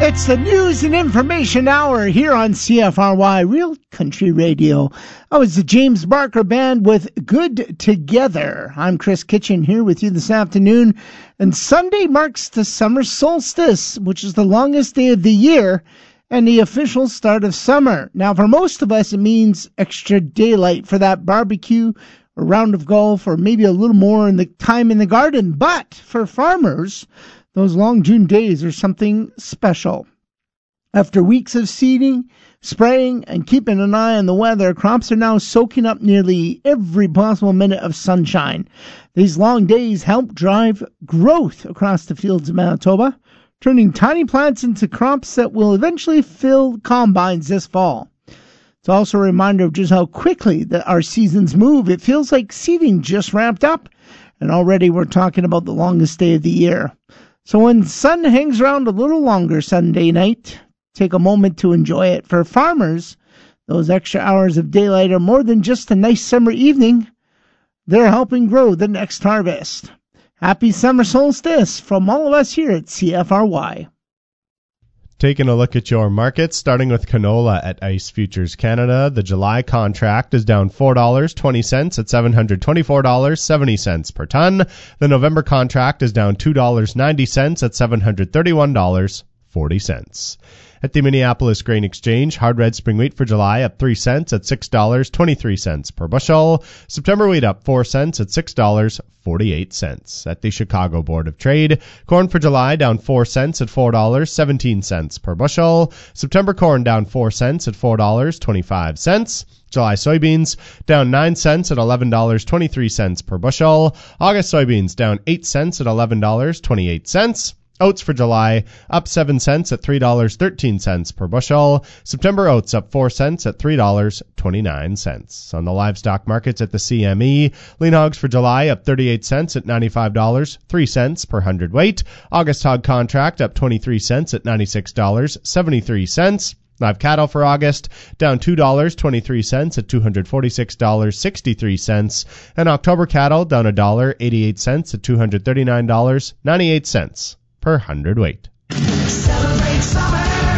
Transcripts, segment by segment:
It's the news and information hour here on CFRY Real Country Radio. Oh, it's the James Barker Band with Good Together. I'm Chris Kitchen here with you this afternoon. And Sunday marks the summer solstice, which is the longest day of the year and the official start of summer. Now, for most of us, it means extra daylight for that barbecue, a round of golf, or maybe a little more in the time in the garden. But for farmers, those long June days are something special. After weeks of seeding, spraying, and keeping an eye on the weather, crops are now soaking up nearly every possible minute of sunshine. These long days help drive growth across the fields of Manitoba, turning tiny plants into crops that will eventually fill combines this fall. It's also a reminder of just how quickly that our seasons move. It feels like seeding just wrapped up, and already we're talking about the longest day of the year. So when sun hangs around a little longer Sunday night, take a moment to enjoy it. For farmers, those extra hours of daylight are more than just a nice summer evening. They're helping grow the next harvest. Happy summer solstice from all of us here at CFRY. Taking a look at your markets, starting with canola at Ice Futures Canada. The July contract is down $4.20 at $724.70 per ton. The November contract is down $2.90 at $731.40. At the Minneapolis Grain Exchange, hard red spring wheat for July up 3 cents at $6.23 per bushel. September wheat up 4 cents at $6.48. At the Chicago Board of Trade, corn for July down 4 cents at $4.17 per bushel. September corn down 4 cents at $4.25. July soybeans down 9 cents at $11.23 per bushel. August soybeans down 8 cents at $11.28. Oats for July up 7 cents at $3.13 per bushel. September oats up 4 cents at $3.29. On the livestock markets at the CME, lean hogs for July up 38 cents at $95.03 per hundredweight. August hog contract up 23 cents at $96.73. Live cattle for August down $2.23 at $246.63. And October cattle down $1.88 at $239.98 per hundredweight. Celebrate summer!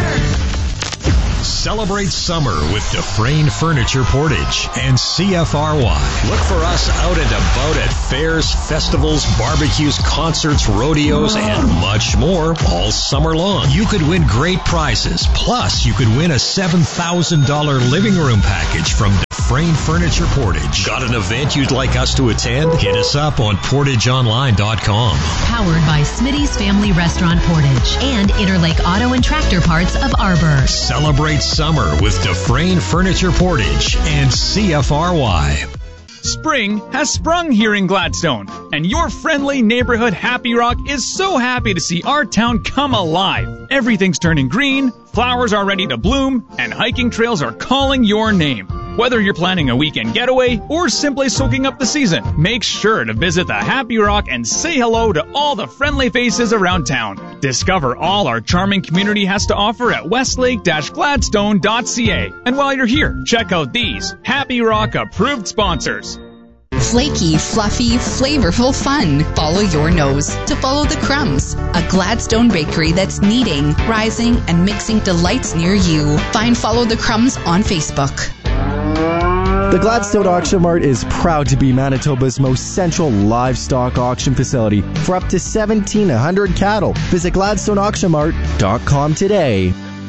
Celebrate summer with Dufresne Furniture Portage and CFRY. Look for us out and about at fairs, festivals, barbecues, concerts, rodeos, and much more all summer long. You could win great prizes. Plus, you could win a $7,000 living room package from Dufresne Furniture Portage. Got an event you'd like us to attend? Hit us up on portageonline.com. Powered by Smitty's Family Restaurant Portage and Interlake Auto and Tractor Parts of Arbor. Celebrate summer with Dufresne Furniture Portage and CFRY. Spring has sprung here in Gladstone, and your friendly neighborhood Happy Rock is so happy to see our town come alive. Everything's turning green, flowers are ready to bloom, and hiking trails are calling your name. Whether you're planning a weekend getaway or simply soaking up the season, make sure to visit the Happy Rock and say hello to all the friendly faces around town. Discover all our charming community has to offer at westlake-gladstone.ca. And while you're here, check out these Happy Rock approved sponsors. Flaky, fluffy, flavorful fun. Follow your nose to follow the crumbs. A Gladstone bakery that's kneading, rising, and mixing delights near you. Find Follow the Crumbs on Facebook. The Gladstone Auction Mart is proud to be Manitoba's most central livestock auction facility for up to 1,700 cattle. Visit GladstoneAuctionMart.com today.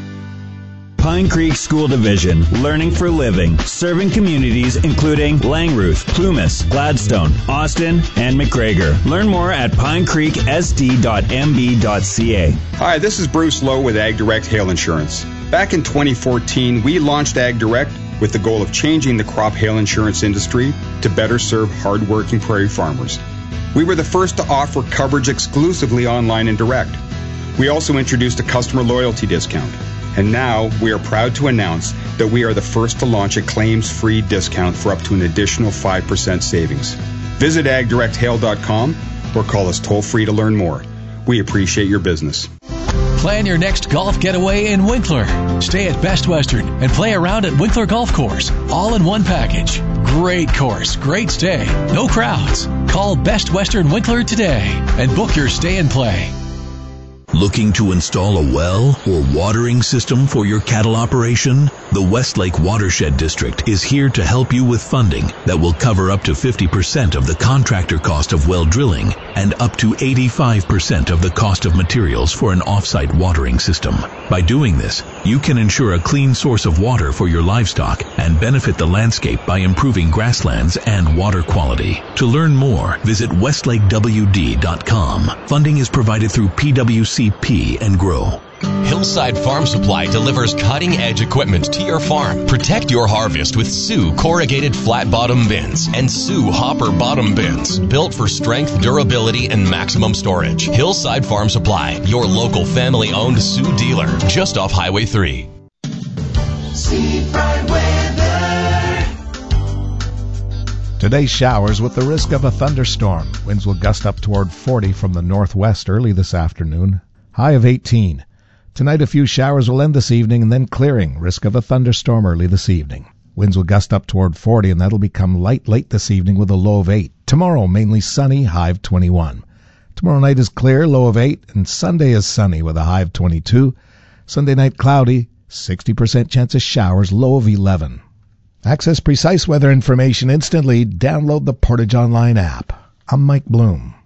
Pine Creek School Division, learning for living, serving communities including Langruth, Plumas, Gladstone, Austin, and McGregor. Learn more at pinecreeksd.mb.ca. Hi, this is Bruce Lowe with Ag Direct Hail Insurance. Back in 2014, we launched Ag Direct with the goal of changing the crop hail insurance industry to better serve hard-working prairie farmers. We were the first to offer coverage exclusively online and direct. We also introduced a customer loyalty discount. And now we are proud to announce that we are the first to launch a claims-free discount for up to an additional 5% savings. Visit agdirecthail.com or call us toll-free to learn more. We appreciate your business. Plan your next golf getaway in Winkler. Stay at Best Western and play around at Winkler Golf Course, all in one package. Great course, great stay, no crowds. Call Best Western Winkler today and book your stay and play. Looking to install a well or watering system for your cattle operation? The Westlake Watershed District is here to help you with funding that will cover up to 50% of the contractor cost of well drilling and up to 85% of the cost of materials for an off-site watering system. By doing this, you can ensure a clean source of water for your livestock and benefit the landscape by improving grasslands and water quality. To learn more, visit westlakewd.com. Funding is provided through PWCP and GROW. Hillside Farm Supply delivers cutting-edge equipment to your farm. Protect your harvest with Sioux corrugated flat bottom bins and Sioux hopper bottom bins, built for strength, durability, and maximum storage. Hillside Farm Supply, your local family-owned Sioux dealer, just off Highway 3. Seafront weather. Today, showers with the risk of a thunderstorm. Winds will gust up toward 40 from the northwest early this afternoon. High of 18. Tonight, a few showers will end this evening and then clearing. Risk of a thunderstorm early this evening. Winds will gust up toward 40, and that'll become light late this evening with a low of 8. Tomorrow, mainly sunny, high of 21. Tomorrow night is clear, low of 8, and Sunday is sunny with a high of 22. Sunday night cloudy, 60% chance of showers, low of 11. Access precise weather information instantly. Download the Portage Online app. I'm Mike Bloom.